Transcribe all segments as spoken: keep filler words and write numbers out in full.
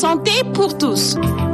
Santé pour tous.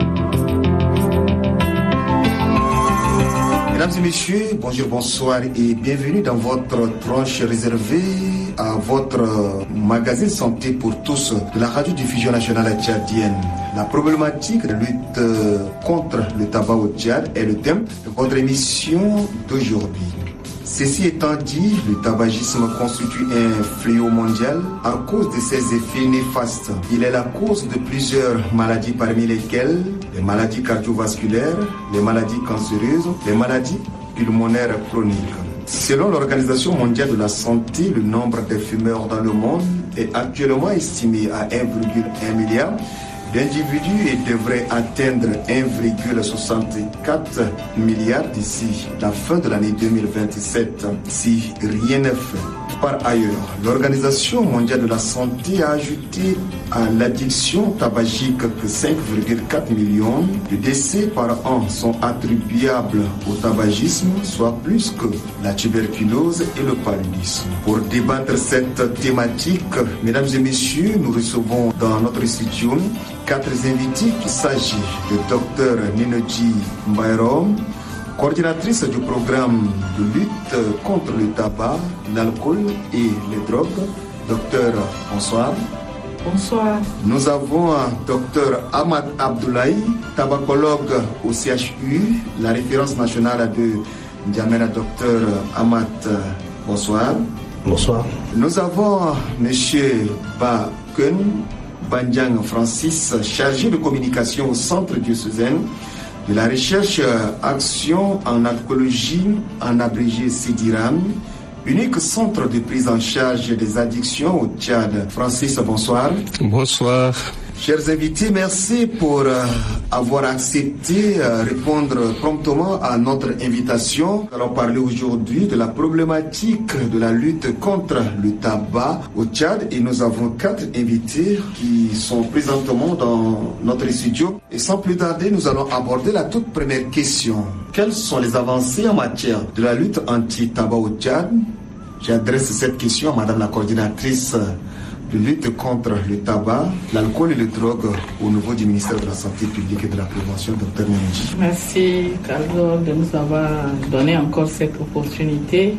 Mesdames et messieurs, bonjour, bonsoir et bienvenue dans votre tranche réservée à votre magazine Santé pour tous de la radio-diffusion nationale tchadienne. La problématique de lutte contre le tabac au Tchad est le thème de votre émission d'aujourd'hui. Ceci étant dit, le tabagisme constitue un fléau mondial à cause de ses effets néfastes. Il est la cause de plusieurs maladies, parmi lesquelles les maladies cardiovasculaires, les maladies cancéreuses, les maladies pulmonaires chroniques. Selon l'Organisation mondiale de la santé, le nombre de fumeurs dans le monde est actuellement estimé à un virgule un milliard d'individus et devrait atteindre un virgule soixante-quatre milliard d'ici la fin de l'année deux mille vingt-sept, si rien n'est fait. Par ailleurs, l'Organisation mondiale de la santé a ajouté à l'addiction tabagique que cinq virgule quatre millions de décès par an sont attribuables au tabagisme, soit plus que la tuberculose et le paludisme. Pour débattre cette thématique, mesdames et messieurs, nous recevons dans notre studio quatre invités. Il s'agit de Dr Ninoji Mbayrom, coordinatrice du programme de lutte contre le tabac, l'alcool et les drogues. Docteur, bonsoir. Bonsoir. Nous avons Dr Ahmad Abdoulaye, tabacologue au C H U, la référence nationale de N'Djamena. Docteur Ahmad, bonsoir. Bonsoir. Nous avons Monsieur Baken Bandiang Francis, chargé de communication au Centre diocésain de la recherche action en alcoolologie, en abrégé CEDIRAM, unique centre de prise en charge des addictions au Tchad. Francis, bonsoir. Bonsoir. Chers invités, merci pour euh, avoir accepté euh, répondre promptement à notre invitation. Nous allons parler aujourd'hui de la problématique de la lutte contre le tabac au Tchad et nous avons quatre invités qui sont présentement dans notre studio. Et sans plus tarder, nous allons aborder la toute première question. Quelles sont les avancées en matière de la lutte anti-tabac au Tchad? J'adresse cette question à Madame la coordinatrice de lutte contre le tabac, l'alcool et les drogues au niveau du ministère de la Santé publique et de la Prévention, Dr Ninoji. Merci, Carlo, de nous avoir donné encore cette opportunité.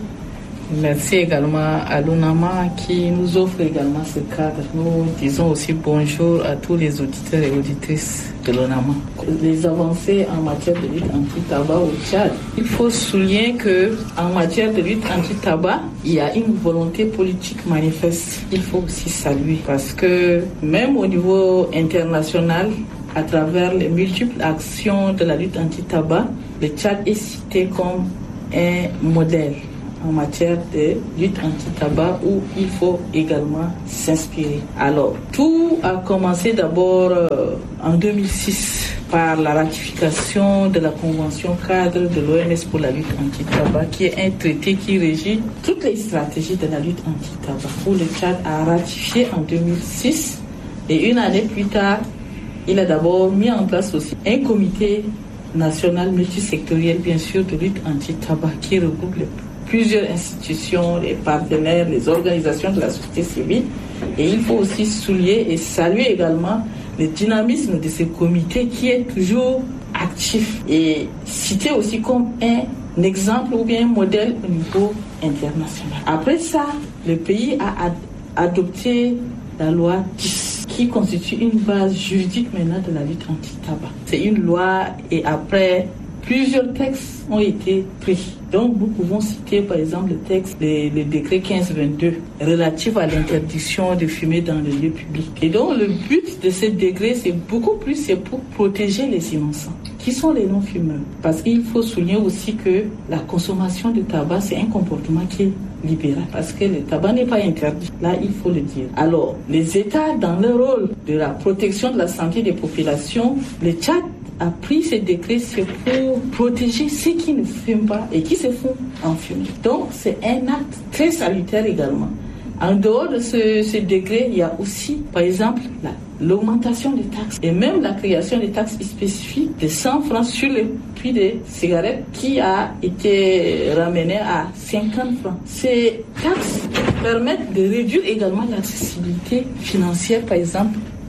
Merci également à l'UNAMA qui nous offre également ce cadre. Nous disons aussi bonjour à tous les auditeurs et auditrices de l'UNAMA. Les avancées en matière de lutte anti-tabac au Tchad. Il faut souligner qu'en matière de lutte anti-tabac, il y a une volonté politique manifeste. Il faut aussi saluer parce que même au niveau international, à travers les multiples actions de la lutte anti-tabac, le Tchad est cité comme un modèle en matière de lutte anti-tabac où il faut également s'inspirer. Alors, tout a commencé d'abord euh, en deux mille six par la ratification de la Convention cadre de l'O M S pour la lutte anti-tabac, qui est un traité qui régit toutes les stratégies de la lutte anti-tabac, où le Tchad a ratifié en deux mille six et une année plus tard, il a d'abord mis en place aussi un comité national multisectoriel, bien sûr, de lutte anti-tabac qui regroupe les plusieurs institutions, les partenaires, les organisations de la société civile. Et il faut aussi souligner et saluer également le dynamisme de ce comité qui est toujours actif et cité aussi comme un exemple ou bien un modèle au niveau international. Après ça, le pays a ad- adopté la loi dix qui constitue une base juridique maintenant de la lutte anti-tabac. C'est une loi et après, plusieurs textes ont été pris. Donc, nous pouvons citer, par exemple, le texte, le, le décret quinze vingt-deux relatif à l'interdiction de fumer dans les lieux publics. Et donc, le but de ce décret, c'est beaucoup plus, c'est pour protéger les innocents. Qui sont les non-fumeurs? Parce qu'il faut souligner aussi que la consommation de tabac, c'est un comportement qui est libéral. Parce que le tabac n'est pas interdit. Là, il faut le dire. Alors, les États, dans leur rôle de la protection de la santé des populations, le Tchad a pris ce décret, c'est pour protéger ceux qui ne fument pas et qui se font en fumer. Donc, c'est un acte très salutaire également. En dehors de ce, ce décret, il y a aussi, par exemple, la, l'augmentation des taxes et même la création des taxes spécifiques de cent francs sur le prix des cigarettes qui a été ramené à cinquante francs. Ces taxes permettent de réduire également l'accessibilité financière, par exemple,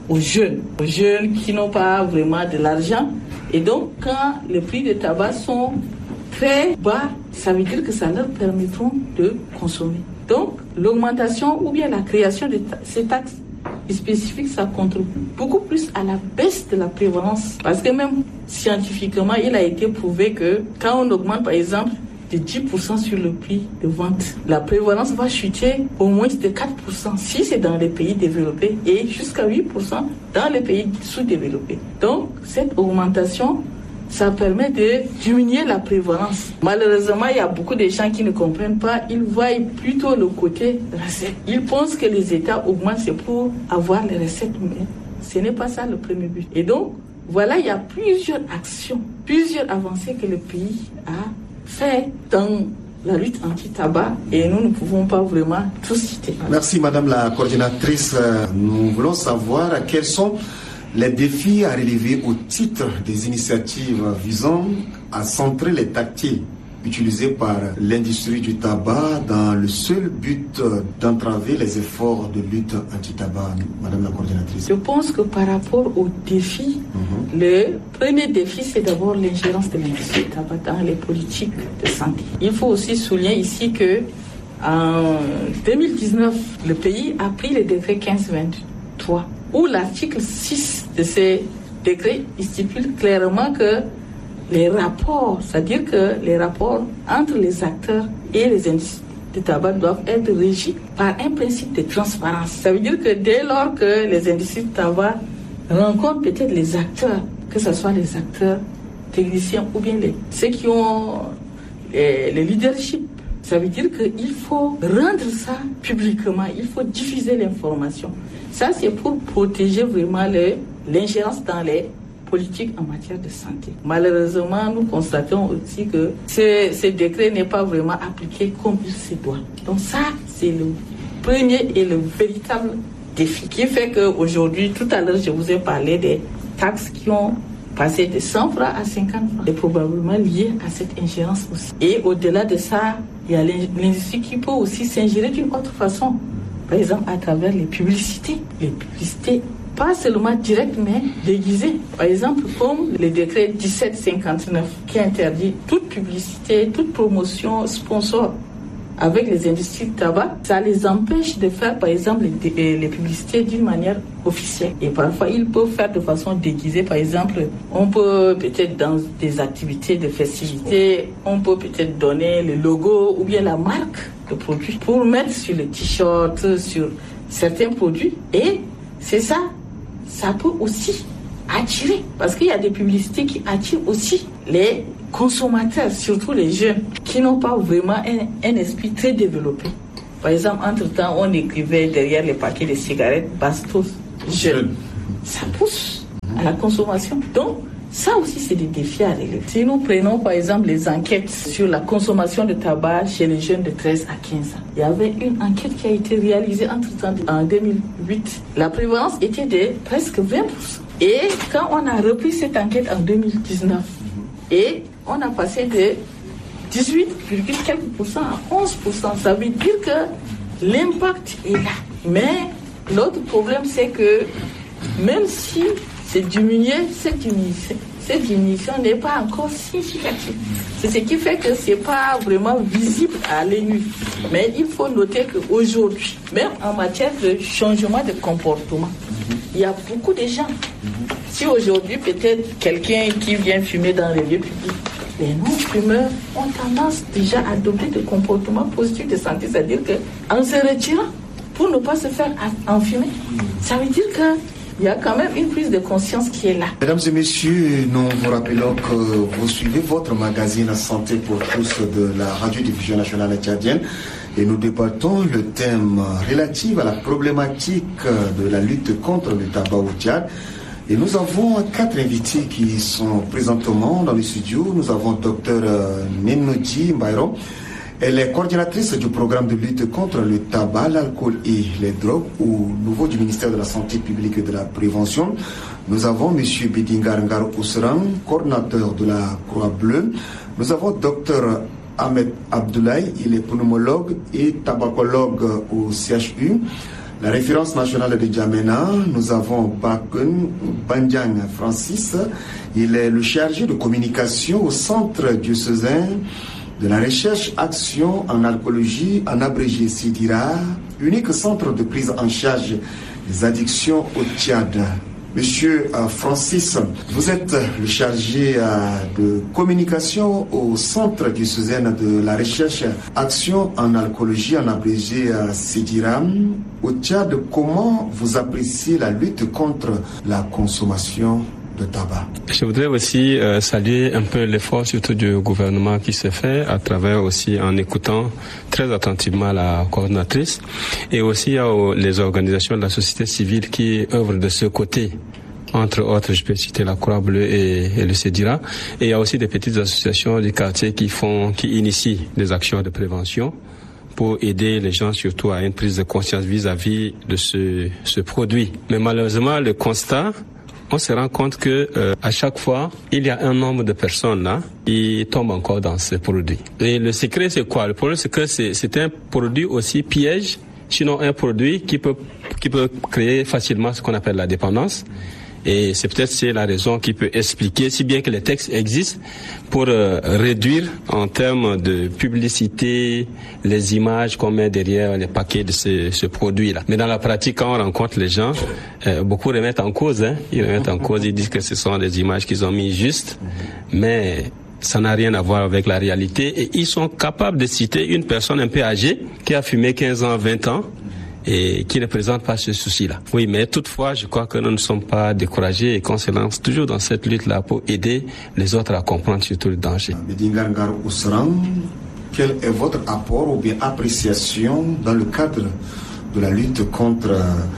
aux jeunes, aux jeunes qui n'ont pas vraiment de l'argent. Et donc, quand les prix de tabac sont très bas, ça veut dire que ça leur permettra de consommer. Donc, l'augmentation ou bien la création de ta- ces taxes spécifiques, ça contribue beaucoup plus à la baisse de la prévalence. Parce que même scientifiquement, il a été prouvé que quand on augmente, par exemple, de dix pour cent sur le prix de vente, la prévalence va chuter au moins de quatre pour cent si c'est dans les pays développés et jusqu'à huit pour cent dans les pays sous-développés. Donc, cette augmentation, ça permet de diminuer la prévalence. Malheureusement, il y a beaucoup de gens qui ne comprennent pas. Ils voient plutôt le côté recette. Ils pensent que les États augmentent, c'est pour avoir les recettes. Mais ce n'est pas ça le premier but. Et donc, voilà, il y a plusieurs actions, plusieurs avancées que le pays a fait dans la lutte anti-tabac et nous ne pouvons pas vraiment tout citer. Merci Madame la coordinatrice. Nous voulons savoir quels sont les défis à relever au titre des initiatives visant à centrer les tactiles utilisés par l'industrie du tabac dans le seul but d'entraver les efforts de lutte anti-tabac. Madame la coordinatrice. Je pense que par rapport aux défis, mm-hmm. le premier défi, c'est d'abord l'ingérence de l'industrie du tabac dans les politiques de santé. Il faut aussi souligner ici que en deux mille dix-neuf, le pays a pris le décret quinze vingt-trois, où l'article six de ce décret stipule clairement que les rapports, c'est-à-dire que les rapports entre les acteurs et les industries du tabac doivent être régis par un principe de transparence. Ça veut dire que dès lors que les industries du tabac rencontrent peut-être les acteurs, que ce soit les acteurs techniciens ou bien les, ceux qui ont les, le leadership, ça veut dire qu'il faut rendre ça publiquement, il faut diffuser l'information. Ça, c'est pour protéger vraiment le, l'ingérence dans les politique en matière de santé. Malheureusement, nous constatons aussi que ce, ce décret n'est pas vraiment appliqué comme il se doit. Donc ça, c'est le premier et le véritable défi qui fait qu'aujourd'hui, tout à l'heure, je vous ai parlé des taxes qui ont passé de cent francs à cinquante francs. C'est probablement lié à cette ingérence aussi. Et au-delà de ça, il y a l'industrie qui peut aussi s'ingérer d'une autre façon. Par exemple, à travers les publicités. Les publicités pas seulement direct, mais déguisé. Par exemple, comme le décret dix-sept cinquante-neuf qui interdit toute publicité, toute promotion sponsor avec les industries de tabac, ça les empêche de faire, par exemple, les, les publicités d'une manière officielle. Et parfois, ils peuvent faire de façon déguisée. Par exemple, on peut peut-être dans des activités de festivités, on peut peut-être donner le logo ou bien la marque de produit pour mettre sur le t-shirt, sur certains produits. Et c'est ça. Ça peut aussi attirer, parce qu'il y a des publicités qui attirent aussi les consommateurs, surtout les jeunes, qui n'ont pas vraiment un, un esprit très développé. Par exemple, entre-temps, on écrivait derrière les paquets de cigarettes « Bastos jeune ». Ça pousse à la consommation. Donc, ça aussi, c'est des défis à relever. Si nous prenons, par exemple, les enquêtes sur la consommation de tabac chez les jeunes de treize à quinze ans, il y avait une enquête qui a été réalisée entre-temps en deux mille huit. La prévalence était de presque vingt pour cent. Et quand on a repris cette enquête en deux mille dix-neuf, et on a passé de dix-huit virgule quelques pour cent à onze pour cent, ça veut dire que l'impact est là. Mais l'autre problème, c'est que même si c'est diminué, cette diminution, cette diminution n'est pas encore significative. C'est ce qui fait que ce n'est pas vraiment visible à l'œil nu. Mais il faut noter qu'aujourd'hui, même en matière de changement de comportement, il y a beaucoup de gens. Si aujourd'hui, peut-être quelqu'un qui vient fumer dans les lieux publics, les non-fumeurs ont tendance déjà à adopter des comportements positifs de santé, c'est-à-dire qu'en se retirant pour ne pas se faire enfumer, ça veut dire que il y a quand même une prise de conscience qui est là. Mesdames et messieurs, nous vous rappelons que vous suivez votre magazine Santé pour tous de la radiodiffusion nationale tchadienne et nous débattons le thème relatif à la problématique de la lutte contre le tabac au Tchad. Et nous avons quatre invités qui sont présentement dans le studio. Nous avons Dr Nenodji Mbayron. Elle est coordinatrice du programme de lutte contre le tabac, l'alcool et les drogues au niveau du ministère de la Santé publique et de la Prévention. Nous avons M. Bedingar Ngar Ousran, coordinateur de la Croix-Bleue. Nous avons Dr Ahmed Abdoulaye, il est pneumologue et tabacologue au C H U. la référence nationale de N'Djamena, nous avons Bakun Bandiang Francis. Il est le chargé de communication au Centre diocésain de la recherche action en alcoolologie, en abrégé CIDIRA, unique centre de prise en charge des addictions au Tchad. Monsieur euh, Francis, vous êtes le chargé euh, de communication au Centre diocésain de la recherche action en alcoolologie, en abrégé euh, CIDIRA. Au Tchad, comment vous appréciez la lutte contre la consommation de tabac? Je voudrais aussi euh, saluer un peu l'effort surtout du gouvernement qui se fait à travers aussi en écoutant très attentivement la coordonnatrice et aussi euh, les organisations de la société civile qui œuvrent de ce côté. Entre autres, je peux citer la Croix-Bleue et, et le CIDIRA. Et il y a aussi des petites associations du quartier qui font, qui initient des actions de prévention pour aider les gens surtout à une prise de conscience vis-à-vis de ce, ce produit. Mais malheureusement, le constat, on se rend compte que euh, à chaque fois, il y a un nombre de personnes là qui tombent encore dans ce produit. Et le secret, c'est quoi? Le problème, c'est que c'est, c'est un produit aussi piège, sinon un produit qui peut qui peut créer facilement ce qu'on appelle la dépendance. Et c'est peut-être c'est la raison qui peut expliquer, si bien que les textes existent, pour euh, réduire en termes de publicité les images qu'on met derrière les paquets de ce, ce produit-là. Mais dans la pratique, quand on rencontre les gens, euh, beaucoup remettent en cause. Hein, ils remettent en cause, ils disent que ce sont des images qu'ils ont mis juste, mais ça n'a rien à voir avec la réalité. Et ils sont capables de citer une personne un peu âgée qui a fumé quinze ans, vingt ans, et qui ne présente pas ce souci-là. Oui, mais toutefois, je crois que nous ne sommes pas découragés et qu'on se lance toujours dans cette lutte-là pour aider les autres à comprendre surtout le danger. Medingangar Ousran, quel est votre apport ou bien appréciation dans le cadre de la lutte contre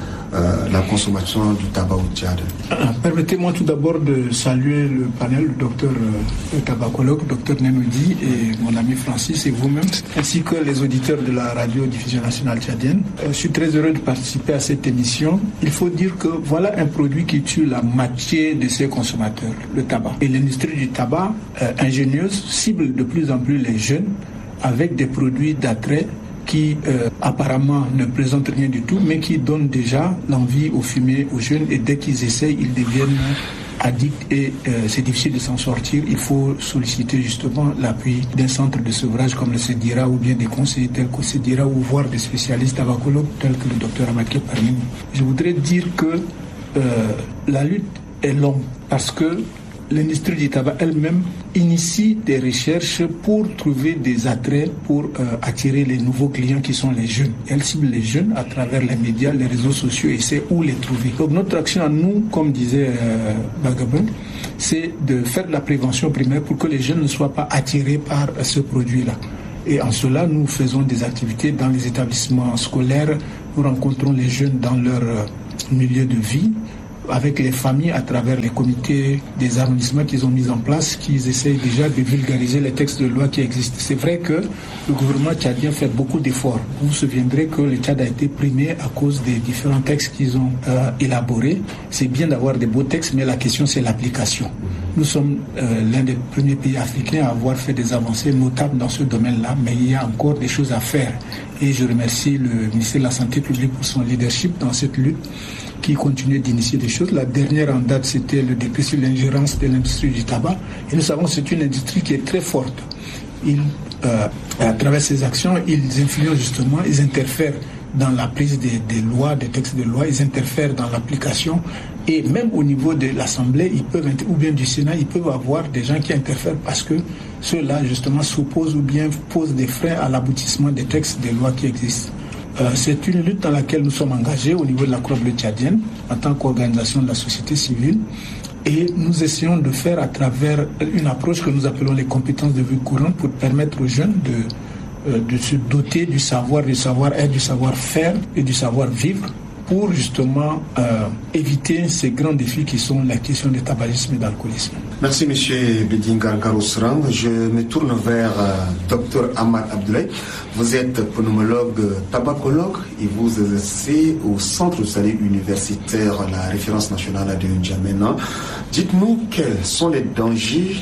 euh, la consommation du tabac au Tchad? Permettez-moi tout d'abord de saluer le panel, le docteur euh, le tabacologue, docteur Nenoudi et mon ami Francis et vous-même, ainsi que les auditeurs de la radio-diffusion nationale tchadienne. Euh, je suis très heureux de participer à cette émission. Il faut dire que voilà un produit qui tue la moitié de ses consommateurs, le tabac. Et l'industrie du tabac, euh, ingénieuse, cible de plus en plus les jeunes avec des produits d'attrait qui euh, apparemment ne présentent rien du tout, mais qui donnent déjà l'envie aux fumées, aux jeunes, et dès qu'ils essayent, ils deviennent addicts et euh, c'est difficile de s'en sortir. Il faut solliciter justement l'appui d'un centre de sevrage comme le CIDIRA ou bien des conseillers tels que le CIDIRA ou voire des spécialistes tabacologues tels que le docteur Amaké parmi nous. Je voudrais dire que euh, la lutte est longue parce que l'industrie du tabac elle-même initie des recherches pour trouver des attraits pour euh, attirer les nouveaux clients qui sont les jeunes. Elle cible les jeunes à travers les médias, les réseaux sociaux et sait où les trouver. Donc notre action à nous, comme disait euh, Bagabon, c'est de faire de la prévention primaire pour que les jeunes ne soient pas attirés par euh, ce produit-là. Et en cela, nous faisons des activités dans les établissements scolaires, nous rencontrons les jeunes dans leur euh, milieu de vie, avec les familles à travers les comités des arrondissements qu'ils ont mis en place, qui essayent déjà de vulgariser les textes de loi qui existent. C'est vrai que le gouvernement tchadien fait beaucoup d'efforts. Vous vous souviendrez que le Tchad a été primé à cause des différents textes qu'ils ont euh, élaborés. C'est bien d'avoir des beaux textes, mais la question c'est l'application. Nous sommes euh, l'un des premiers pays africains à avoir fait des avancées notables dans ce domaine-là, mais il y a encore des choses à faire. Et je remercie le ministère de la Santé publique pour son leadership dans cette lutte, qui continue d'initier des choses. La dernière en date, c'était le décret sur l'ingérence de l'industrie du tabac. Et nous savons que c'est une industrie qui est très forte. Ils, euh, à travers ces actions, ils influencent justement, ils interfèrent dans la prise des, des lois, des textes de loi, ils interfèrent dans l'application. Et même au niveau de l'Assemblée, ils peuvent, ou bien du Sénat, ils peuvent avoir des gens qui interfèrent parce que ceux-là, justement, s'opposent ou bien posent des freins à l'aboutissement des textes de loi qui existent. Euh, c'est une lutte dans laquelle nous sommes engagés au niveau de la Croix-Bleue tchadienne en tant qu'organisation de la société civile et nous essayons de faire à travers une approche que nous appelons les compétences de vie courante pour permettre aux jeunes de, euh, de se doter du savoir, du savoir-être, du savoir-faire et du savoir-vivre pour justement euh, éviter ces grands défis qui sont la question du tabagisme et de l'alcoolisme. Merci M. Bedingar Garousrang. Je me tourne vers euh, Dr Ahmad Abdoulaye. Vous êtes pneumologue tabacologue et vous exercez au Centre de santé universitaire, la référence nationale de N'Djamena. Dites-nous quels sont les dangers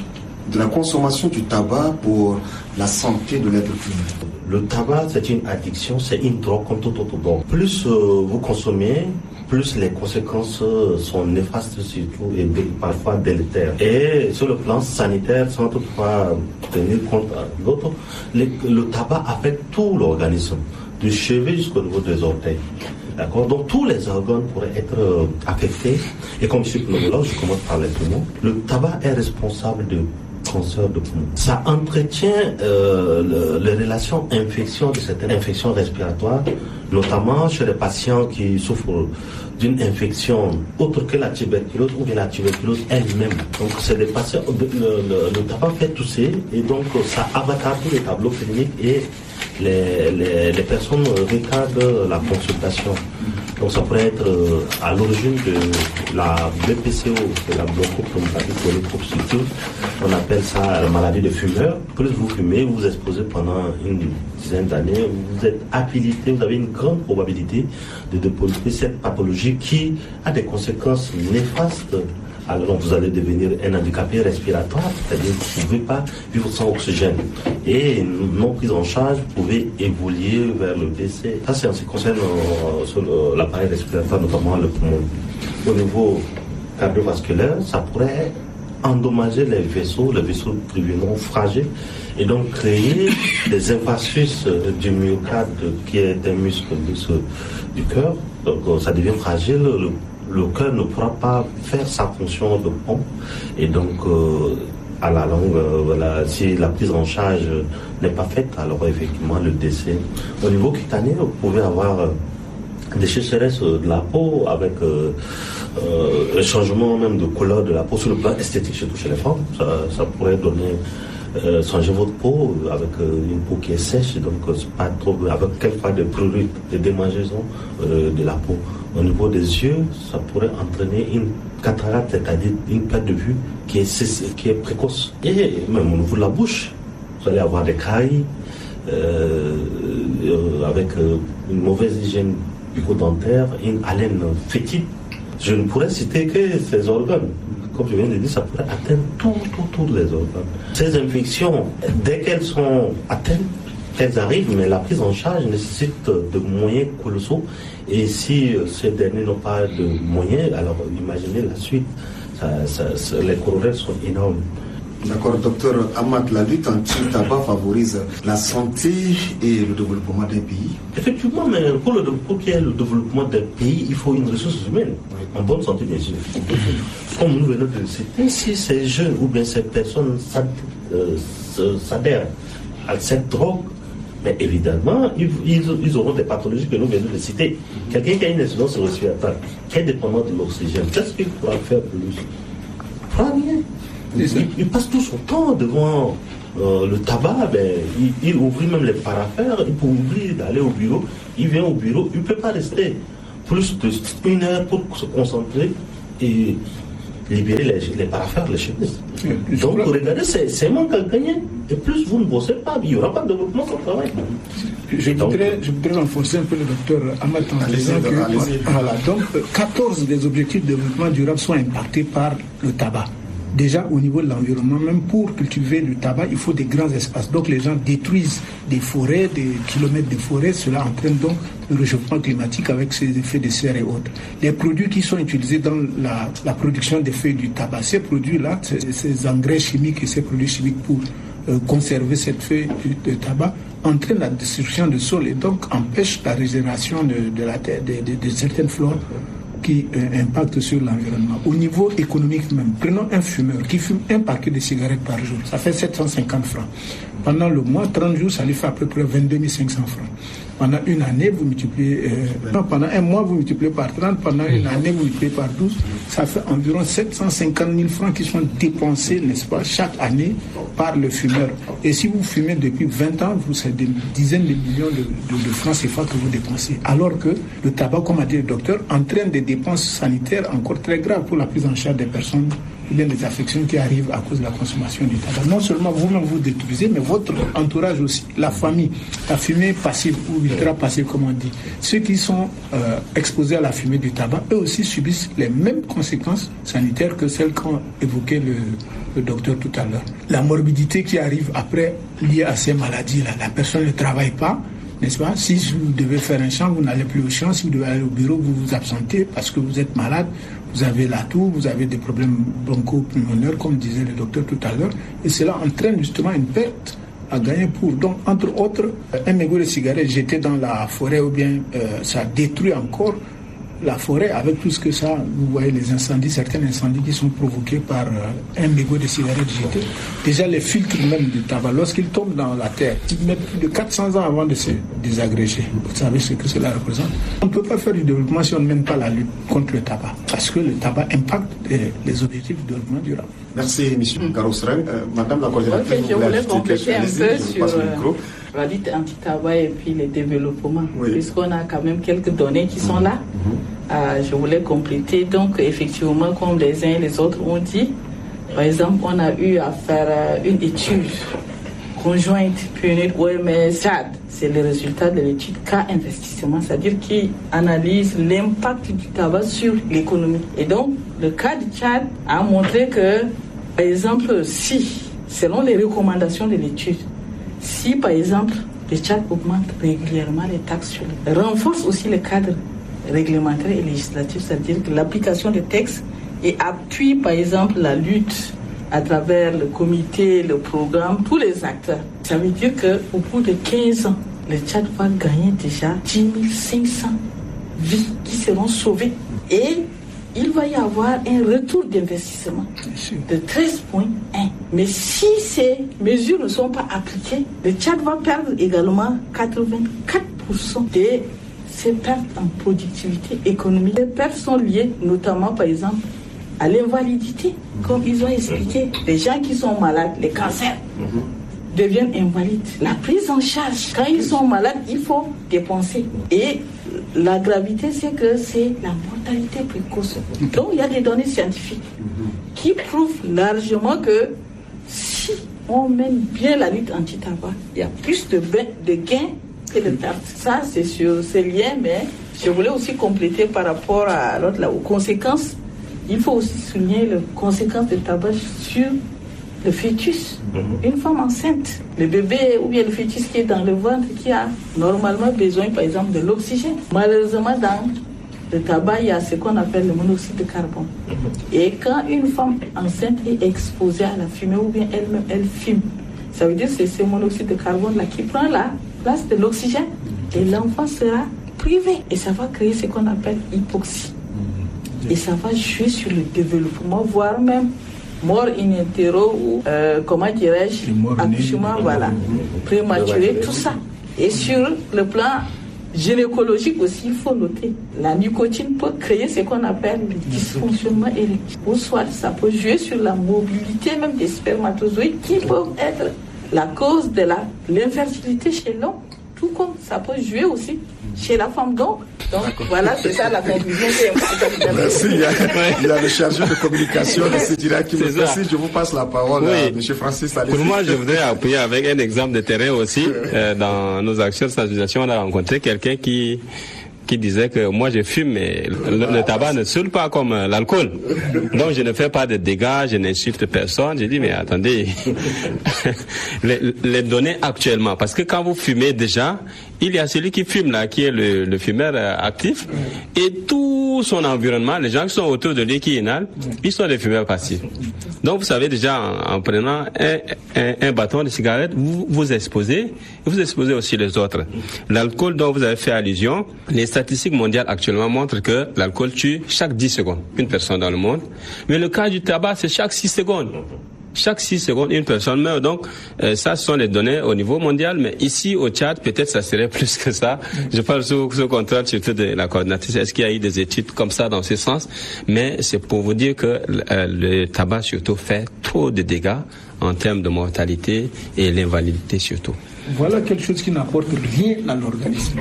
de la consommation du tabac pour la santé de l'être humain? Le tabac, c'est une addiction, c'est une drogue comme tout autre drogue. Plus euh, vous consommez, plus les conséquences sont néfastes surtout et parfois délétères. Et sur le plan sanitaire, sans toutefois tenir compte de l'autre, le tabac affecte tout l'organisme, du cheveu jusqu'au niveau des orteils. D'accord? Donc tous les organes pourraient être euh, affectés. Et comme je suis pneumologue, je commence par les poumons. Le tabac est responsable de cancer de poumon. Ça entretient euh, le, les relations infections de certaines infections respiratoires, notamment chez les patients qui souffrent d'une infection autre que la tuberculose ou bien la tuberculose elle-même. Donc c'est des patients, le, le, le tabac fait tousser et donc ça avatare tous les tableaux cliniques et les, les, les personnes recadrent la consultation. Donc ça pourrait être euh, à l'origine de la B P C O, de la bronchopneumopathie chronique obstructive. On appelle ça la maladie de fumeur. Plus vous fumez, vous vous exposez pendant une dizaine d'années, vous êtes habilité, vous avez une grande probabilité de développer cette pathologie qui a des conséquences néfastes. Alors vous allez devenir un handicapé respiratoire, c'est-à-dire que vous ne pouvez pas vivre sans oxygène. Et non prise en charge, vous pouvez évoluer vers le décès. Ça, c'est en ce qui concerne euh, sur le, l'appareil respiratoire, notamment le poumon. Au niveau cardiovasculaire, ça pourrait endommager les vaisseaux, les vaisseaux tribunaux fragiles, et donc créer des infarctus du myocarde, qui est un muscle, muscle du cœur. Donc ça devient fragile. Le, le cœur ne pourra pas faire sa fonction de pompe et donc euh, à la longue, euh, voilà, si la prise en charge n'est pas faite, alors effectivement le décès. Au niveau cutané, vous pouvez avoir euh, des sécheresses de la peau avec euh, euh, le changement même de couleur de la peau sur le plan esthétique, surtout chez les femmes. Ça, ça pourrait donner Euh, changer votre peau avec euh, une peau qui est sèche, donc euh, c'est pas trop, avec quelquefois des produits de démangeaison euh, de la peau. Au niveau des yeux, ça pourrait entraîner une cataracte, c'est-à-dire une perte de vue qui est, qui est précoce. Et même au niveau de la bouche, vous allez avoir des caries euh, euh, avec euh, une mauvaise hygiène bucco-dentaire, une haleine fétide. Je ne pourrais citer que ces organes. Comme je viens de dire, ça pourrait atteindre tous tout, tout les organes. Ces infections, dès qu'elles sont atteintes, elles arrivent, mais la prise en charge nécessite de moyens colossaux. Et si ces derniers n'ont pas de moyens, alors imaginez la suite. Ça, ça, ça, les corollaires sont énormes. D'accord, docteur Ahmad, la lutte anti-tabac favorise la santé et le développement d'un pays. Effectivement, mais pour, le, pour qu'il y ait le développement d'un pays, il faut une ressource humaine, en bonne santé bien sûr. Comme nous venons de le citer, si ces jeunes ou bien ces personnes s'adhèrent à cette drogue, mais évidemment, ils, ils, ils auront des pathologies que nous venons de citer. Quelqu'un qui a une insuffisance respiratoire, qui est dépendant de l'oxygène, qu'est-ce qu'il pourra faire plus? Pas rien. Il, il passe tout son temps devant euh, le tabac, ben, il, il oublie même les paraphères, il peut oublier d'aller au bureau, il vient au bureau, il ne peut pas rester plus d'une heure pour se concentrer et libérer les, les paraphères, les chemises. Donc regardez, c'est, c'est manque à gagner. Et plus vous ne bossez pas, il n'y aura pas de développement sans travail. Je voudrais, je voudrais renforcer un peu le docteur Ahmad en disant que voilà, donc, quatorze des objectifs de développement durable sont impactés par le tabac. Déjà au niveau de l'environnement, même pour cultiver le tabac, il faut des grands espaces. Donc les gens détruisent des forêts, des kilomètres de forêts. Cela entraîne donc le réchauffement climatique avec ses effets de serre et autres. Les produits qui sont utilisés dans la, la production des feuilles du tabac, ces produits-là, ces, ces engrais chimiques et ces produits chimiques pour euh, conserver cette feuille de tabac, entraînent la destruction du sol et donc empêchent la régénération de, de la terre, de, de, de certaines flores qui euh, impactent sur l'environnement. Au niveau économique même, prenons un fumeur qui fume un paquet de cigarettes par jour, ça fait sept cent cinquante francs. Pendant le mois, trente jours, ça lui fait à peu près vingt-deux mille cinq cents francs. Pendant une année, vous multipliez... Euh, non, pendant un mois, vous multipliez par trente. Pendant une année, vous multipliez par douze. Ça fait environ sept cent cinquante mille francs qui sont dépensés, n'est-ce pas, chaque année par le fumeur. Et si vous fumez depuis vingt ans, vous, c'est des dizaines de millions de, de, de francs C F A que vous dépensez. Alors que le tabac, comme a dit le docteur, entraîne des dépenses sanitaires encore très graves pour la prise en charge des personnes ou bien des affections qui arrivent à cause de la consommation du tabac. Non seulement vous-même vous détruisez, mais votre entourage aussi, la famille, la fumée passive ou ultra passive comme on dit. Ceux qui sont euh, exposés à la fumée du tabac, eux aussi subissent les mêmes conséquences sanitaires que celles qu'a évoquées le, le docteur tout à l'heure. La morbidité qui arrive après liée à ces maladies-là, la personne ne travaille pas, n'est-ce pas? Si vous devez faire un champ, vous n'allez plus au champ. Si vous devez aller au bureau, vous vous absentez parce que vous êtes malade. Vous avez la toux, vous avez des problèmes broncho-pulmonaires, comme disait le docteur tout à l'heure. Et cela entraîne justement une perte à gagner pour. Donc, entre autres, un mégot de cigarette jeté dans la forêt ou bien euh, ça détruit encore la forêt avec tout ce que ça, vous voyez les incendies, certains incendies qui sont provoqués par euh, un mégot de cigarette jeté. Déjà les filtres même du tabac, lorsqu'ils tombent dans la terre, ils mettent plus de quatre cents ans avant de se désagréger. Vous savez ce que cela représente. On ne peut pas faire du développement si on ne mène pas la lutte contre le tabac, parce que le tabac impacte les, les objectifs du développement durable. Merci, M. Karosrang. Euh, Madame la coordinatrice, okay, je voulais compléter un peu sur euh, la lutte anti-tabac et puis le développement, oui. Puisqu'on a quand même quelques données qui sont là. Mm-hmm. Euh, je voulais compléter. Donc, effectivement, comme les uns et les autres ont dit, par exemple, on a eu à faire euh, une étude conjointe, PNUD, O M S, Tchad. C'est le résultat de l'étude K-Investissement, c'est-à-dire qui analyse l'impact du tabac sur l'économie. Et donc, le cas du Tchad a montré que, par exemple, si, selon les recommandations de l'étude, si, par exemple, le Tchad augmente régulièrement les taxes sur les... renforce aussi le cadre réglementaire et législatif, c'est-à-dire que l'application des textes et appuie, par exemple, la lutte à travers le comité, le programme, tous les acteurs. Ça veut dire qu'au bout de quinze ans, le Tchad va gagner déjà dix mille cinq cents vies qui seront sauvées. Et il va y avoir un retour d'investissement de treize virgule un. Mais si ces mesures ne sont pas appliquées, le Tchad va perdre également quatre-vingt-quatre pour cent de ces pertes en productivité économique. Les pertes sont liées notamment, par exemple, à l'invalidité, comme ils ont expliqué. Les gens qui sont malades, les cancers, deviennent invalides. La prise en charge, quand ils sont malades, il faut dépenser. Et la gravité, c'est que c'est la mortalité précoce. Donc, il y a des données scientifiques qui prouvent largement que si on mène bien la lutte anti-tabac, il y a plus de, de gains que de pertes. Ça, c'est sur ces liens, mais je voulais aussi compléter par rapport à l'autre, là, aux conséquences. Il faut aussi souligner les conséquences du tabac sur le fœtus. Mm-hmm. Une femme enceinte, le bébé ou bien le fœtus qui est dans le ventre, qui a normalement besoin, par exemple, de l'oxygène. Malheureusement, dans le tabac, il y a ce qu'on appelle le monoxyde de carbone. Mm-hmm. Et quand une femme enceinte est exposée à la fumée ou bien elle-même, elle fume, ça veut dire que c'est ce monoxyde de carbone-là qui prend la place de l'oxygène et l'enfant sera privé. Et ça va créer ce qu'on appelle hypoxie. Et ça va jouer sur le développement, voire même mort in utero ou, euh, comment dirais-je, accouchement, voilà, prématuré, tout ça. Et sur le plan gynécologique aussi, il faut noter, la nicotine peut créer ce qu'on appelle le dysfonctionnement érectile. Ou soit ça peut jouer sur la mobilité même des spermatozoïdes qui peuvent être la cause de la, l'infertilité chez l'homme. Tout comme ça peut jouer aussi chez la femme. Donc, donc voilà, c'est ça la conclusion. Merci. Il y, a, il y a le chargé de communication de Sédira qui me précise. Je vous passe la parole oui. à M. Francis. Pour moi, je voudrais appuyer avec un exemple de terrain aussi. euh, dans nos actions de sensibilisation, on a rencontré quelqu'un qui qui disait que moi je fume, mais le, le tabac ne saoule pas comme l'alcool. Donc je ne fais pas de dégâts, je n'insulte personne. J'ai dit mais attendez, les, les données actuellement, parce que quand vous fumez déjà, il y a celui qui fume là, qui est le, le fumeur actif, et tout son environnement, les gens qui sont autour de lui qui inhalent, ils sont des fumeurs passifs. Donc vous savez déjà en, en prenant un, un, un bâton de cigarette, vous vous exposez, et vous exposez aussi les autres. L'alcool dont vous avez fait allusion, les statistiques mondiales actuellement montrent que l'alcool tue chaque dix secondes une personne dans le monde, mais le cas du tabac c'est chaque six secondes. Chaque six secondes, une personne meurt. Donc, euh, ça, ce sont les données au niveau mondial. Mais ici, au Tchad, peut-être ça serait plus que ça. Je parle sous, sous contrôle surtout de la coordinatrice. Est-ce qu'il y a eu des études comme ça dans ce sens? Mais c'est pour vous dire que euh, le tabac surtout fait trop de dégâts en termes de mortalité et l'invalidité surtout. Voilà quelque chose qui n'apporte rien à l'organisme.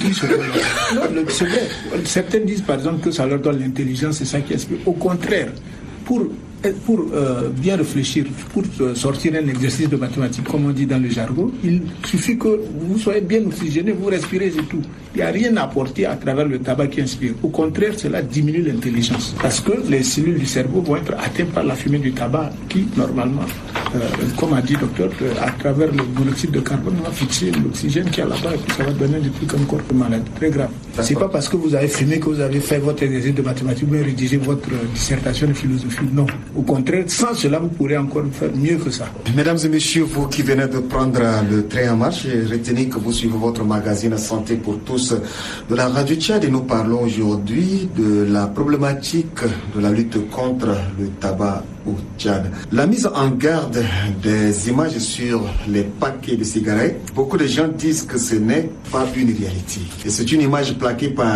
C'est vrai. Certains disent par exemple que ça leur donne l'intelligence, c'est ça qui explique. Au contraire, pour pour euh, bien réfléchir, pour euh, sortir un exercice de mathématiques, comme on dit dans le jargon, il suffit que vous soyez bien oxygéné, vous respirez et tout. Il n'y a rien à apporter à travers le tabac qui inspire. Au contraire, cela diminue l'intelligence. Parce que les cellules du cerveau vont être atteintes par la fumée du tabac qui, normalement, euh, comme a dit le docteur, euh, à travers le monoxyde de carbone, on va fixer l'oxygène qui est là-bas et puis ça va donner des trucs encore malades, très grave. C'est pas parce que vous avez fumé que vous avez fait votre exercice de mathématiques ou rédigé votre euh, dissertation de philosophie. Non. Au contraire, sans cela, vous pourrez encore faire mieux que ça. Mesdames et messieurs, vous qui venez de prendre le train en marche, retenez que vous suivez votre magazine Santé pour tous de la Radio Tchad et nous parlons aujourd'hui de la problématique de la lutte contre le tabac au Tchad. La mise en garde des images sur les paquets de cigarettes, beaucoup de gens disent que ce n'est pas une réalité. Et c'est une image plaquée par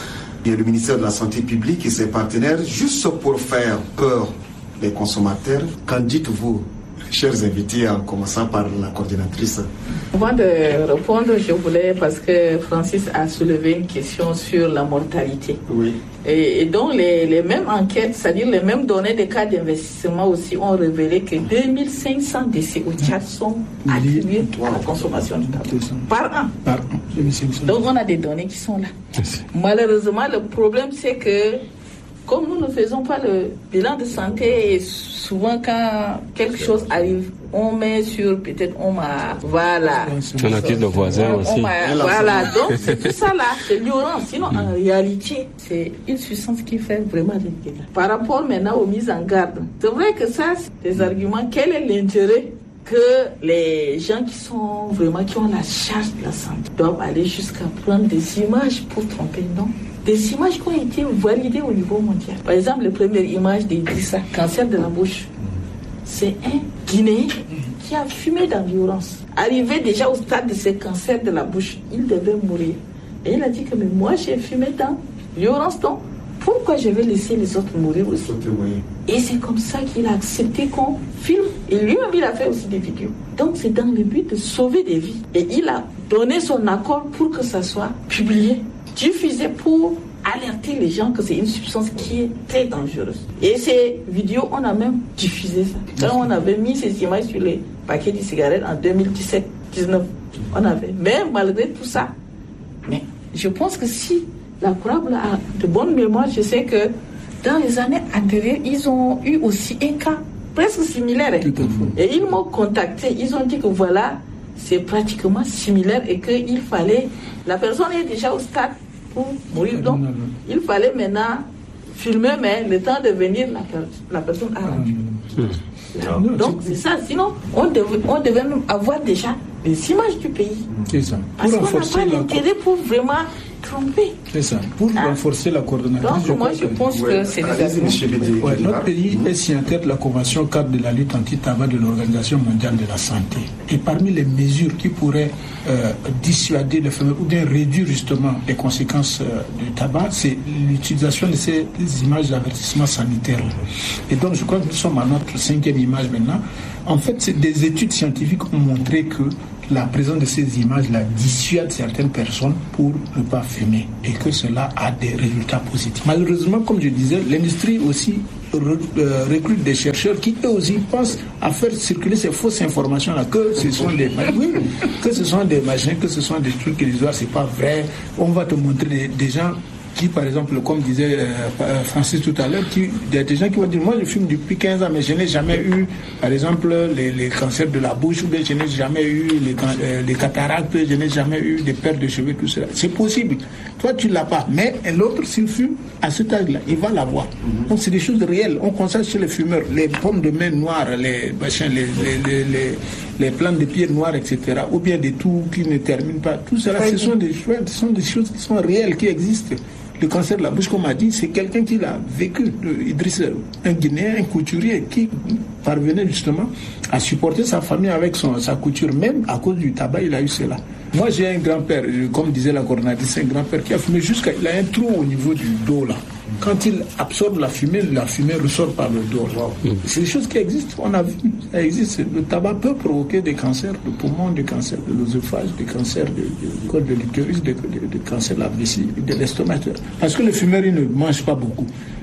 le ministère de la Santé publique et ses partenaires juste pour faire peur les consommateurs. Qu'en dites-vous, chers invités, en commençant par la coordinatrice? Avant de répondre, je voulais, parce que Francis a soulevé une question sur la mortalité. Oui. Et, et donc, les, les mêmes enquêtes, c'est-à-dire les mêmes données des cas d'investissement aussi ont révélé que deux mille cinq cents décès au Tchad sont attribués à la consommation du tabac. Par an. Par an. Donc, on a des données qui sont là. Malheureusement, le problème, c'est que comme nous ne faisons pas le bilan de santé, et souvent quand quelque chose arrive, on met sur, peut-être on m'a, voilà. On accuse le voisin aussi. Voilà, donc c'est tout ça là, c'est l'ignorance. Sinon, en réalité, c'est une substance qui fait vraiment des dégâts. Par rapport maintenant aux mises en garde, c'est vrai que ça, c'est des arguments. Quel est l'intérêt que les gens qui sont vraiment, qui ont la charge de la santé, doivent aller jusqu'à prendre des images pour tromper? Non. Des images qui ont été validées au niveau mondial. Par exemple, les premières images d'Idrissa, cancer de la bouche. C'est un Guinéen qui a fumé dans l'ignorance. Arrivé déjà au stade de ce cancer de la bouche, il devait mourir. Et il a dit que mais moi j'ai fumé dans l'ignorance, donc pourquoi je vais laisser les autres mourir aussi? Et c'est comme ça qu'il a accepté qu'on filme. Et lui-même, il a fait aussi des vidéos. Donc c'est dans le but de sauver des vies. Et il a donné son accord pour que ça soit publié, diffusé, pour alerter les gens que c'est une substance qui est très dangereuse. Et ces vidéos, on a même diffusé ça. Quand on avait mis ces images sur les paquets de cigarettes en deux mille dix-sept dix-neuf, on avait. Mais malgré tout ça, mais je pense que si la Croix-Blanche a de bonne mémoire, je sais que dans les années antérieures, ils ont eu aussi un cas presque similaire. Et ils m'ont contacté, ils ont dit que voilà, c'est pratiquement similaire et qu'il fallait, la personne est déjà au stade pour mourir, donc il fallait maintenant filmer, mais le temps de venir, la, la personne a rendu. Donc c'est ça, sinon on devait, on devait même avoir déjà les images du pays. C'est ça. Parce qu'on n'a pas l'intérêt pour vraiment tromper. C'est ça. Pour hein? renforcer la coordination. Donc je moi je pense que, ouais, que c'est des ouais, notre pays est signataire de la Convention cadre de la lutte anti-tabac de l'Organisation mondiale de la santé. Et parmi les mesures qui pourraient euh, dissuader les fumeurs ou bien réduire justement les conséquences euh, du tabac, c'est l'utilisation de ces images d'avertissement sanitaire. Et donc je crois que nous sommes à notre cinquième image maintenant. En fait, c'est des études scientifiques ont montré que la présence de ces images-là dissuade certaines personnes pour ne pas fumer et que cela a des résultats positifs. Malheureusement, comme je disais, l'industrie aussi recrute des chercheurs qui eux aussi pensent à faire circuler ces fausses informations-là, que ce sont des oui, que ce sont des machins, que ce sont des trucs illusoires, c'est pas vrai. On va te montrer des, des gens qui, par exemple, comme disait euh, Francis tout à l'heure, il y a des gens qui vont dire, moi je fume depuis quinze ans, mais je n'ai jamais eu, par exemple, les, les cancers de la bouche, ou bien je n'ai jamais eu les, euh, les cataractes, je n'ai jamais eu des pertes de cheveux, tout cela. C'est possible. Toi, tu ne l'as pas. Mais l'autre, s'il fume, à cet âge-là, il va l'avoir. Mm-hmm. Donc, c'est des choses réelles. On constate chez les fumeurs, les pommes de main noires, les, machins, les, les, les, les, les plantes de pieds noirs, et cetera, ou bien des toux qui ne terminent pas. Tout cela, ce sont des, ce sont des choses qui sont réelles, qui existent. Le cancer de la bouche, comme on a dit, c'est quelqu'un qui l'a vécu. Idriss, un Guinéen, un couturier qui parvenait justement à supporter sa famille avec son, sa couture. Même à cause du tabac, il a eu cela. Moi, j'ai un grand-père, comme disait la coordinatrice, un grand-père qui a fumé jusqu'à... Il a un trou au niveau du dos, là. Quand il absorbe la fumée, la fumée ressort par le dos. Wow. C'est des choses qui existent, on a vu, ça existe. Le tabac peut provoquer des cancers de poumon, des cancers de l'œsophage, des cancers de, de, col de l'utérus, des de, de cancers de la vessie, de l'estomac. Parce que les fumeurs, ils ne mangent pas beaucoup.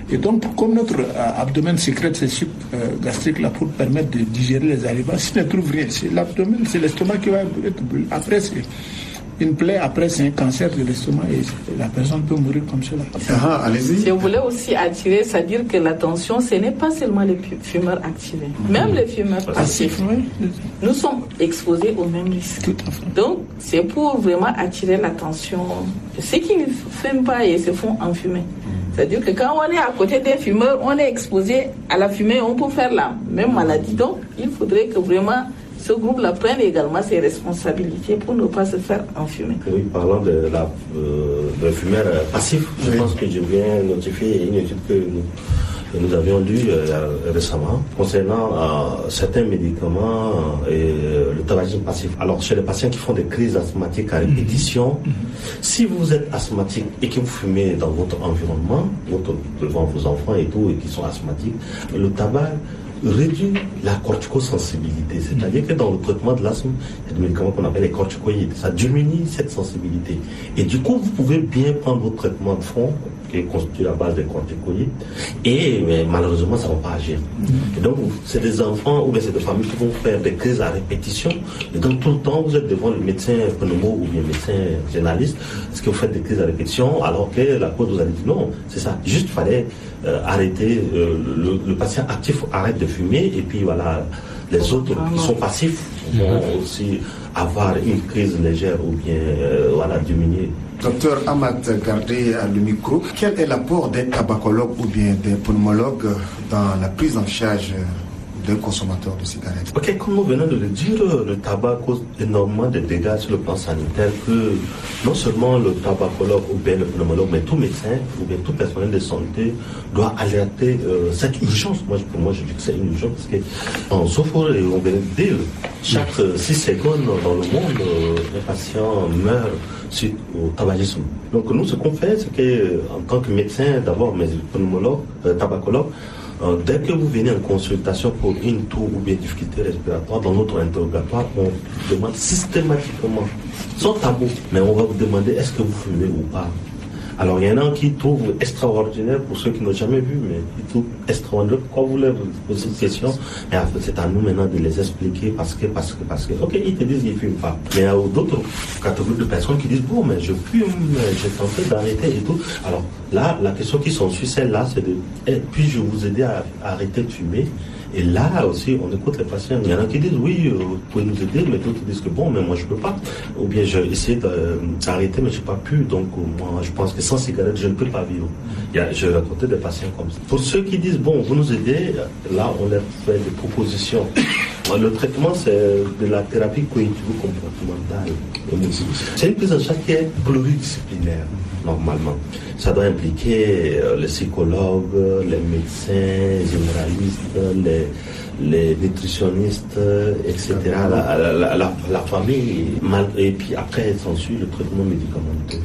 Et donc, comme notre euh, abdomen sécrète ces sucs euh, gastriques là pour permettre de digérer les aliments, s'il ne trouve rien, c'est l'abdomen, c'est l'estomac qui va être brûlé. Après, c'est une plaie, après c'est un cancer de l'estomac et la personne peut mourir comme cela. Ah, allez-y. Je voulais aussi attirer, c'est-à-dire que l'attention, ce n'est pas seulement les fumeurs activés, mmh. même les fumeurs passifs. Oui. Nous sommes exposés aux mêmes risques. Tout à fait. Donc, c'est pour vraiment attirer l'attention de ceux qui ne fument pas et se font enfumer. C'est-à-dire que quand on est à côté des fumeurs, on est exposé à la fumée, on peut faire la même maladie. Donc, il faudrait que vraiment ce groupe-là prenne également ses responsabilités pour ne pas se faire enfumer. Oui, parlant de la euh, de fumeur passif, je oui. pense que je viens notifier une étude que nous, que nous avions lue euh, récemment concernant euh, certains médicaments et euh, le tabagisme passif. Alors, chez les patients qui font des crises asthmatiques à répétition, mmh. si vous êtes asthmatique et que vous fumez dans votre environnement, votre, devant vos enfants et tout, et qui sont asthmatiques, le tabac réduit la corticosensibilité, c'est-à-dire que dans le traitement de l'asthme, il y a des médicaments qu'on appelle les corticoïdes, ça diminue cette sensibilité. Et du coup, vous pouvez bien prendre votre traitement de fond, qui est constitué à base de corticoïdes, et mais malheureusement, ça ne va pas agir. Mm-hmm. Et donc, c'est des enfants ou bien c'est des familles qui vont faire des crises à répétition, et donc tout le temps, vous êtes devant le médecin pneumo ou bien médecin généraliste, est-ce que vous faites des crises à répétition, alors que la cause, vous allez dire non, c'est ça, juste il fallait euh, arrêter, euh, le, le patient actif arrête de fumer, et puis voilà, les autres qui sont passifs vont aussi avoir une crise légère ou bien euh, voilà, diminuer. Docteur Amat Gardé à le micro, quel est l'apport des tabacologues ou bien des pneumologues dans la prise en charge d'un consommateur de cigarettes? Ok, comme nous venons de le dire, le tabac cause énormément de dégâts sur le plan sanitaire que non seulement le tabacologue ou bien le pneumologue, mais tout médecin ou bien tout personnel de santé doit alerter euh, cette urgence. Moi, pour moi, je dis que c'est une urgence parce qu'en souffre et on vient de dire, chaque six secondes dans le monde, euh, un patient meurt suite au tabagisme. Donc nous, ce qu'on fait, c'est qu'en tant que médecin, d'abord, mais pneumologue, euh, tabacologue, euh, dès que vous venez en consultation pour une toux ou bien difficulté respiratoire, dans notre interrogatoire, on demande systématiquement, sans tabou, mais on va vous demander est-ce que vous fumez ou pas. Alors il y en a qui trouvent extraordinaire, pour ceux qui n'ont jamais vu, mais ils trouvent extraordinaire. Pourquoi vous leur posez cette question? Mais c'est à nous maintenant de les expliquer parce que, parce que, parce que, ok, ils te disent qu'ils ne fument pas. Mais il y a d'autres catégories de personnes qui disent, bon, mais je fume, j'ai tenté d'arrêter et tout. Alors là, la question qui s'ensuit, celle-là, c'est de, eh, puis-je vous aider à, à arrêter de fumer? Et là aussi, on écoute les patients. Il y en a qui disent oui, euh, vous pouvez nous aider, mais d'autres disent que bon, mais moi je peux pas. Ou bien j'ai essayé d'arrêter, mais je n'ai pas pu. Donc moi, je pense que sans cigarette, je ne peux pas vivre. Il y a, j'ai rencontré des patients comme ça. Pour ceux qui disent bon, vous nous aidez, là on leur fait des propositions. Le traitement, c'est de la thérapie cognitivo-comportementale. C'est une prise en charge qui est pluridisciplinaire, normalement. Ça doit impliquer les psychologues, les médecins généralistes, les, les nutritionnistes, et cetera. La, la, la, la, la famille, et puis après, s'ensuit le traitement médicamenteux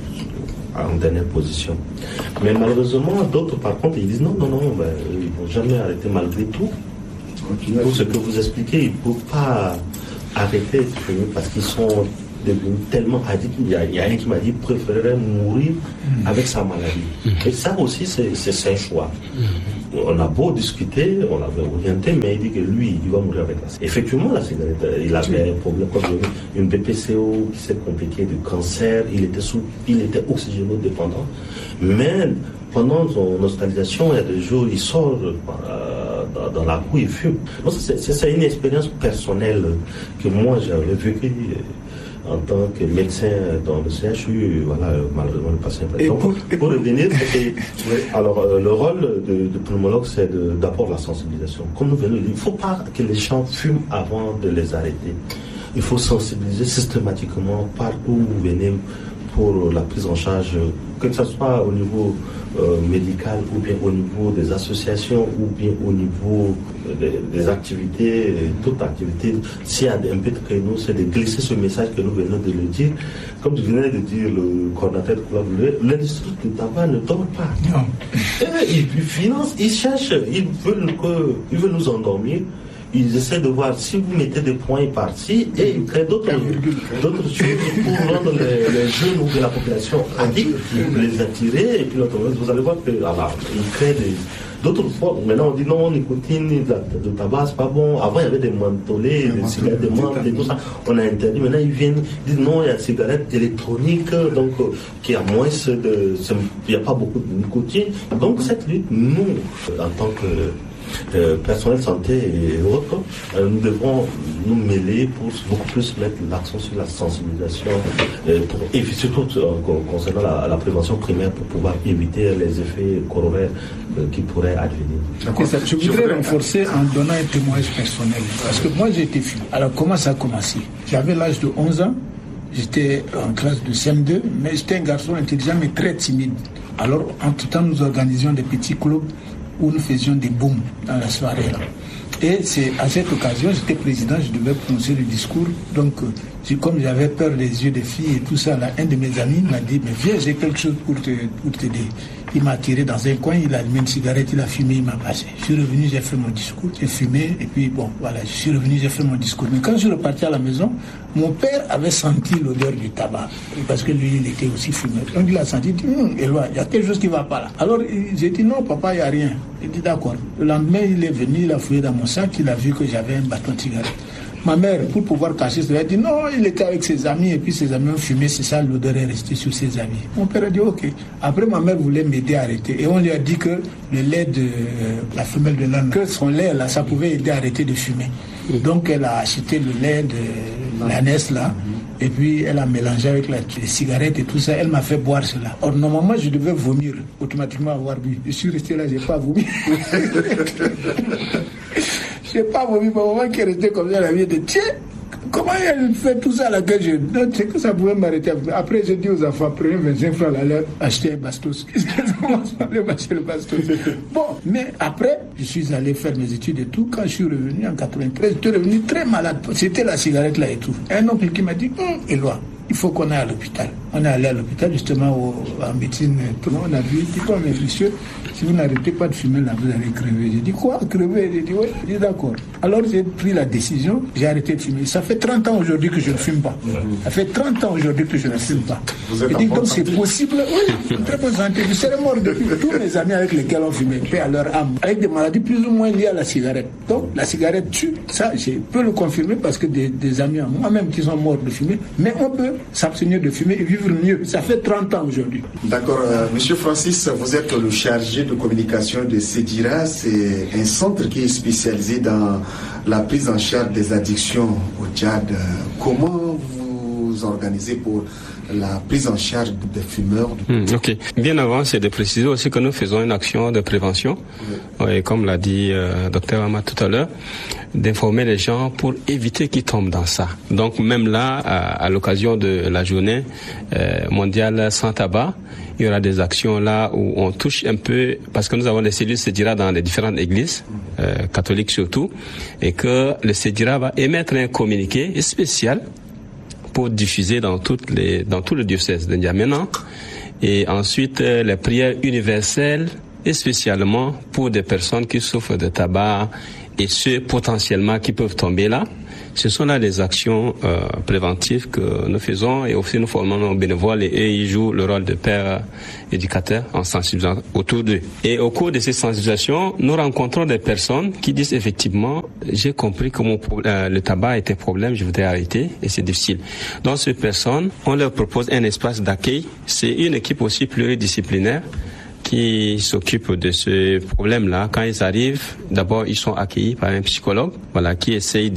en dernière position. Mais malheureusement, d'autres, par contre, ils disent non, non, non, ben, ils ne vont jamais arrêter malgré tout. Pour ce que vous expliquez, ils ne peuvent pas arrêter de fumer parce qu'ils sont devenus tellement addicts. Il y a, il y a un qui m'a dit qu'il préférerait mourir avec sa maladie. Et ça aussi, c'est, c'est un choix. On a beau discuter, on l'avait orienté, mais il dit que lui, il va mourir avec la cigarette. Effectivement, la cigarette, il avait un problème comme une B P C O qui s'est compliquée de cancer, il était, sous, il était oxygénodépendant. Mais pendant son hospitalisation, il y a des jours, il sort euh, dans, dans la cour, il fume. Donc, c'est, c'est une expérience personnelle que moi, j'avais vécue en tant que médecin dans le C H U, voilà, malheureusement le patient. Donc, pour, pour revenir, c'était, alors euh, le rôle de, de pneumologue, c'est de, d'abord la sensibilisation. Comme nous venons de dire, il ne faut pas que les gens fument avant de les arrêter. Il faut sensibiliser systématiquement partout où vous venez pour la prise en charge, que ce soit au niveau euh, médical ou bien au niveau des associations ou bien au niveau des, des activités, toute activité. S'il y a un peu de créneau, c'est de glisser ce message que nous venons de le dire. Comme tu venais de dire, le coordinateur de collaborer, l'industrie du tabac ne dort pas. Non. Ils financent, ils cherchent, ils veulent, que, ils veulent nous endormir. ils essaient de voir si vous mettez des points par-ci et ils créent d'autres, d'autres choses pour rendre les, les jeunes ou de la population addicts, les attirer, et puis vous allez voir que alors, ils créent des, d'autres fois. Maintenant on dit non, nicotine, le tabac c'est pas bon. Avant il y avait des mentholés, des cigarettes, des menthes et tout ça. On a interdit. Maintenant ils viennent dire non, il y a des cigarettes électroniques, donc qui a moins de, il n'y a pas beaucoup de nicotine. Donc cette lutte, nous, en tant que Euh, personnel santé et autres, euh, nous devrons nous mêler pour beaucoup plus mettre l'accent sur la sensibilisation euh, pour, et surtout euh, concernant la, la prévention primaire pour pouvoir éviter les effets corollaires euh, qui pourraient advenir. Ça, je voudrais renforcer en donnant un témoignage personnel parce que moi j'ai été fumeur. Alors comment ça a commencé? J'avais l'âge de onze ans, j'étais en classe de C M deux, mais j'étais un garçon intelligent mais très timide. Alors entre temps nous organisions des petits clubs où nous faisions des booms dans la soirée là. Et c'est à cette occasion, j'étais président, je devais prononcer le discours. Donc, euh, comme j'avais peur des yeux des filles et tout ça, là, un de mes amis m'a dit, mais viens, j'ai quelque chose pour te, pour t'aider. Il m'a tiré dans un coin, il a allumé une cigarette, il a fumé, il m'a passé. Je suis revenu, j'ai fait mon discours, j'ai fumé, et puis bon, voilà, je suis revenu, j'ai fait mon discours. Mais quand je suis reparti à la maison, mon père avait senti l'odeur du tabac, parce que lui, il était aussi fumeur. Donc il a senti, il dit, hm, Éloi, il y a quelque chose qui ne va pas là. Alors j'ai dit, non, papa, il n'y a rien. Il dit, d'accord. Le lendemain, il est venu, il a fouillé dans mon sac, il a vu que j'avais un bâton de cigarette. Ma mère, pour pouvoir cacher cela, a dit non, il était avec ses amis et puis ses amis ont fumé, c'est ça, l'odeur est restée sur ses amis. Mon père a dit ok. Après, ma mère voulait m'aider à arrêter et on lui a dit que le lait de euh, la femelle de l'âne, que son lait là, ça pouvait aider à arrêter de fumer. Donc elle a acheté le lait de l'ânesse là et puis elle a mélangé avec la, les cigarettes et tout ça. Elle m'a fait boire cela. Or normalement je devais vomir, automatiquement avoir bu. Je suis resté là, j'ai pas vomi. Je n'ai pas vomi, ma maman qui est restée comme ça, elle a dit, tiens, comment elle fait tout ça à la gueule? Je non, c'est que ça pouvait m'arrêter. Après, j'ai dit aux enfants, prenez vingt-cinq francs, aller acheter un bastos. Aller acheter le bastos. Bon, mais après, je suis allé faire mes études et tout. Quand je suis revenu en quatre-vingt-treize, j'étais revenu très malade. C'était la cigarette là et tout. Un oncle qui m'a dit, hum, Éloi, il faut qu'on aille à l'hôpital. On est allé à l'hôpital, justement, au, en médecine. Tout le monde a vu, il dit, quoi, mais monsieur, si vous n'arrêtez pas de fumer, là, vous allez crever. J'ai dit, quoi, crever? J'ai dit, oui, j'ai dit, d'accord. Alors, j'ai pris la décision, j'ai arrêté de fumer. Ça fait trente ans aujourd'hui que je ne fume pas. Ça fait trente ans aujourd'hui que je ne fume pas. Je dis, donc, c'est possible. Oui, très bonne santé. Je serais mort depuis. Tous mes amis avec lesquels on fumait, paix à leur âme, avec des maladies plus ou moins liées à la cigarette. Donc, la cigarette tue. Ça, je peux le confirmer parce que des, des amis à moi-même qui sont morts de fumer, mais on peut s'abstenir de fumer et vivre mieux. Ça fait trente ans aujourd'hui. D'accord. Euh, Monsieur Francis, vous êtes le chargé de communication de CEDIRA. C'est un centre qui est spécialisé dans la prise en charge des addictions au Tchad. Comment vous organisez pour la prise en charge des fumeurs? Mmh, ok. Bien avant, c'est de préciser aussi que nous faisons une action de prévention. Oui. Et comme l'a dit euh, docteur Ahmad tout à l'heure, d'informer les gens pour éviter qu'ils tombent dans ça. Donc même là, à, à l'occasion de la journée euh, mondiale sans tabac, il y aura des actions là où on touche un peu, parce que nous avons des cellules CEDIRA dans les différentes églises, euh, catholiques surtout, et que le CEDIRA va émettre un communiqué spécial pour diffuser dans toutes les, dans tout le diocèse de N'Djamena, et ensuite euh, les prières universelles, et spécialement pour des personnes qui souffrent de tabac et ceux potentiellement qui peuvent tomber là. Ce sont là les actions euh, préventives que nous faisons, et aussi nous formons nos bénévoles et eux, ils jouent le rôle de père éducateur en sensibilisant autour d'eux. Et au cours de ces sensibilisations, nous rencontrons des personnes qui disent effectivement, j'ai compris que mon euh, le tabac est un problème, je voudrais arrêter et c'est difficile. Donc ces personnes, on leur propose un espace d'accueil. C'est une équipe aussi pluridisciplinaire qui s'occupent de ce problème-là. Quand ils arrivent, d'abord, ils sont accueillis par un psychologue, voilà, qui essaye